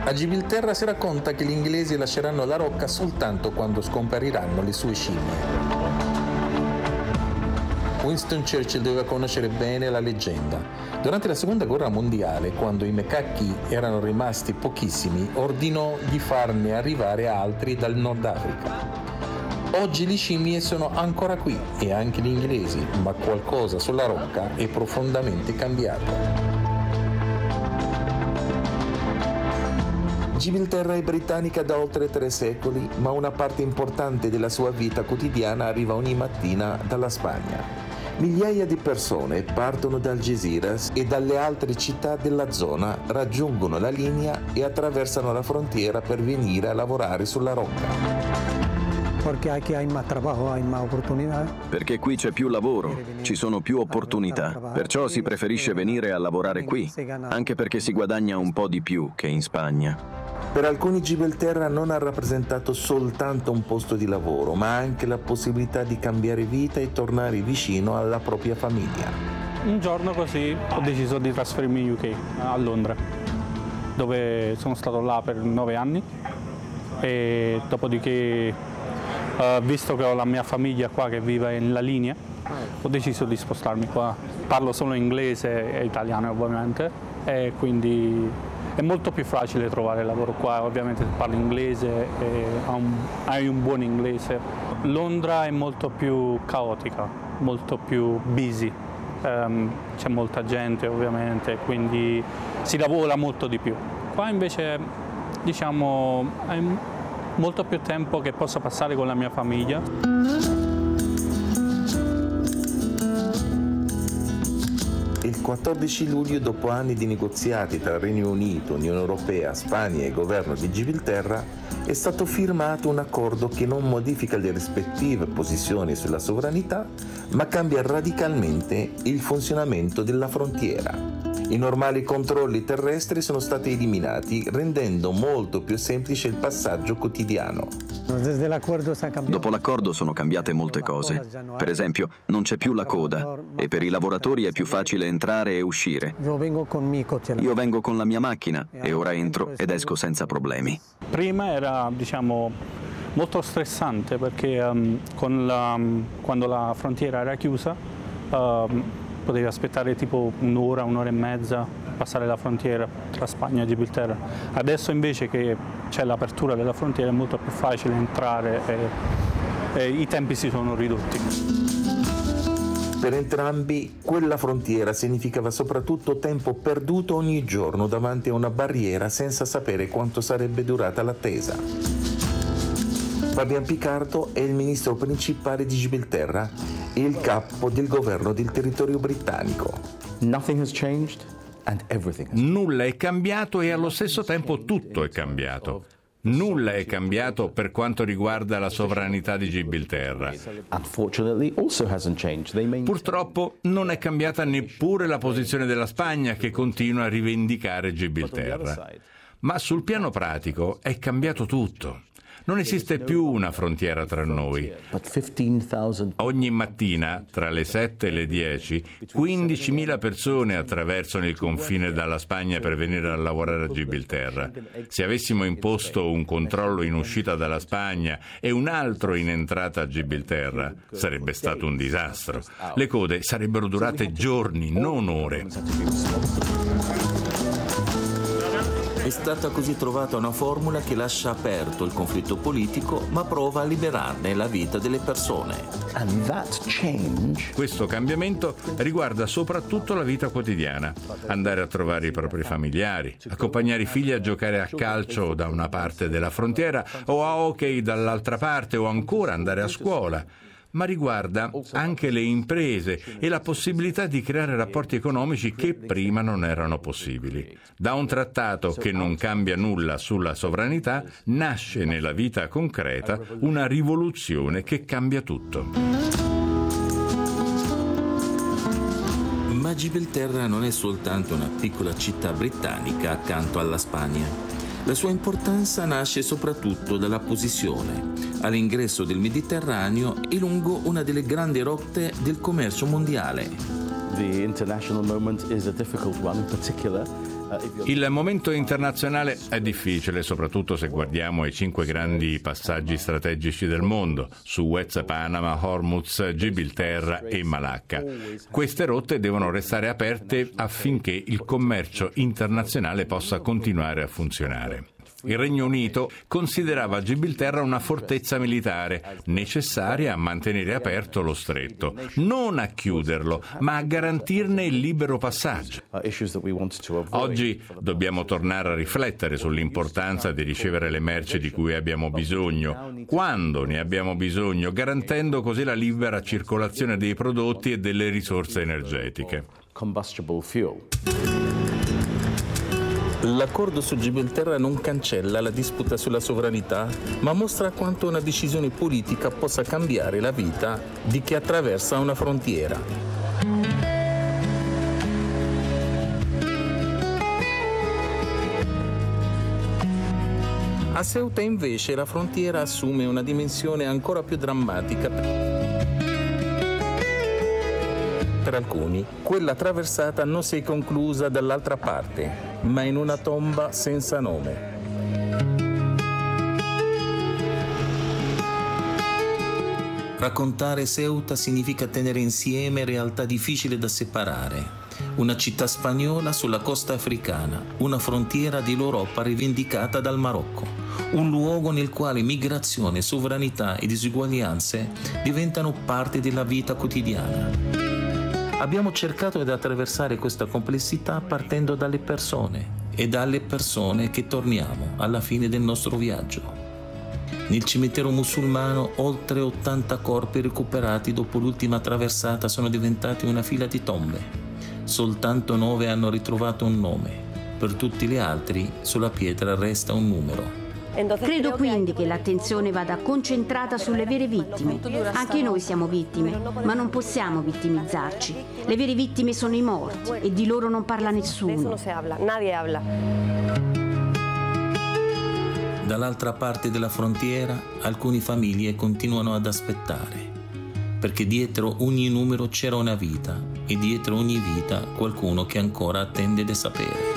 A Gibilterra si racconta che gli inglesi lasceranno la rocca soltanto quando scompariranno le sue scimmie. Winston Churchill doveva conoscere bene la leggenda. Durante la seconda guerra mondiale, quando i macachi erano rimasti pochissimi, ordinò di farne arrivare altri dal Nord Africa. Oggi le scimmie sono ancora qui e anche gli inglesi, ma qualcosa sulla rocca è profondamente cambiato. Gibilterra è britannica da oltre 3 secoli, ma una parte importante della sua vita quotidiana arriva ogni mattina dalla Spagna. Migliaia di persone partono da Algeciras e dalle altre città della zona, raggiungono la linea e attraversano la frontiera per venire a lavorare sulla rocca. Perché qui c'è più lavoro, ci sono più opportunità, perciò si preferisce venire a lavorare qui, anche perché si guadagna un po' di più che in Spagna. Per alcuni Gibilterra non ha rappresentato soltanto un posto di lavoro, ma anche la possibilità di cambiare vita e tornare vicino alla propria famiglia. Un giorno così ho deciso di trasferirmi in UK, a Londra, dove sono stato là per 9 anni e dopodiché, visto che ho la mia famiglia qua che vive in La Linea, ho deciso di spostarmi qua. Parlo solo inglese e italiano ovviamente, e quindi è molto più facile trovare lavoro qua, ovviamente se parli inglese e hai un buon inglese. Londra è molto più caotica, molto più busy, c'è molta gente ovviamente, quindi si lavora molto di più. Qua invece diciamo è molto più tempo che posso passare con la mia famiglia. Il 14 luglio, dopo anni di negoziati tra Regno Unito, Unione Europea, Spagna e governo di Gibilterra, è stato firmato un accordo che non modifica le rispettive posizioni sulla sovranità, ma cambia radicalmente il funzionamento della frontiera. I normali controlli terrestri sono stati eliminati, rendendo molto più semplice il passaggio quotidiano. Dopo l'accordo sono cambiate molte cose. Per esempio, non c'è più la coda e per i lavoratori è più facile entrare e uscire. Io vengo con la mia macchina e ora entro ed esco senza problemi. Prima era, diciamo, molto stressante perché quando la frontiera era chiusa potevi aspettare tipo un'ora e mezza per passare la frontiera tra Spagna e Gibilterra. Adesso invece che c'è l'apertura della frontiera è molto più facile entrare e i tempi si sono ridotti. Per entrambi quella frontiera significava soprattutto tempo perduto ogni giorno davanti a una barriera senza sapere quanto sarebbe durata l'attesa. Fabian Picardo è il ministro principale di Gibilterra e il capo del governo del territorio britannico. Nulla è cambiato e allo stesso tempo tutto è cambiato. Nulla è cambiato per quanto riguarda la sovranità di Gibilterra. Purtroppo non è cambiata neppure la posizione della Spagna, che continua a rivendicare Gibilterra. Ma sul piano pratico è cambiato tutto. Non esiste più una frontiera tra noi. Ogni mattina, tra le 7 e le 10, 15.000 persone attraversano il confine dalla Spagna per venire a lavorare a Gibilterra. Se avessimo imposto un controllo in uscita dalla Spagna e un altro in entrata a Gibilterra, sarebbe stato un disastro. Le code sarebbero durate giorni, non ore. È stata così trovata una formula che lascia aperto il conflitto politico, ma prova a liberarne la vita delle persone. Questo cambiamento riguarda soprattutto la vita quotidiana. Andare a trovare i propri familiari, accompagnare i figli a giocare a calcio da una parte della frontiera o a hockey dall'altra parte, o ancora andare a scuola. Ma riguarda anche le imprese e la possibilità di creare rapporti economici che prima non erano possibili. Da un trattato che non cambia nulla sulla sovranità, nasce nella vita concreta una rivoluzione che cambia tutto. Ma Gibilterra non è soltanto una piccola città britannica accanto alla Spagna. La sua importanza nasce soprattutto dalla posizione, all'ingresso del Mediterraneo e lungo una delle grandi rotte del commercio mondiale. Il momento internazionale è difficile, soprattutto se guardiamo ai 5 grandi passaggi strategici del mondo, Suez, Panama, Hormuz, Gibilterra e Malacca. Queste rotte devono restare aperte affinché il commercio internazionale possa continuare a funzionare. Il Regno Unito considerava Gibilterra una fortezza militare necessaria a mantenere aperto lo stretto, non a chiuderlo, ma a garantirne il libero passaggio. Oggi dobbiamo tornare a riflettere sull'importanza di ricevere le merci di cui abbiamo bisogno, quando ne abbiamo bisogno, garantendo così la libera circolazione dei prodotti e delle risorse energetiche. L'accordo su Gibilterra non cancella la disputa sulla sovranità, ma mostra quanto una decisione politica possa cambiare la vita di chi attraversa una frontiera. A Ceuta invece la frontiera assume una dimensione ancora più drammatica. Per alcuni, quella traversata non si è conclusa dall'altra parte, ma in una tomba senza nome. Raccontare Ceuta significa tenere insieme realtà difficili da separare. Una città spagnola sulla costa africana, una frontiera dell'Europa rivendicata dal Marocco, un luogo nel quale migrazione, sovranità e disuguaglianze diventano parte della vita quotidiana. Abbiamo cercato di attraversare questa complessità partendo dalle persone e dalle persone che torniamo alla fine del nostro viaggio. Nel cimitero musulmano oltre 80 corpi recuperati dopo l'ultima traversata sono diventati una fila di tombe. Soltanto 9 hanno ritrovato un nome. Per tutti gli altri sulla pietra resta un numero. Credo quindi che l'attenzione vada concentrata sulle vere vittime. Anche noi siamo vittime, ma non possiamo vittimizzarci. Le vere vittime sono i morti e di loro non parla nessuno. Dall'altra parte della frontiera, alcune famiglie continuano ad aspettare, perché dietro ogni numero c'era una vita e dietro ogni vita qualcuno che ancora attende di sapere.